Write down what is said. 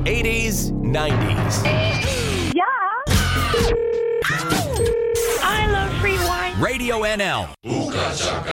80s, 90s. Yeah. I love free wine. Radio NL.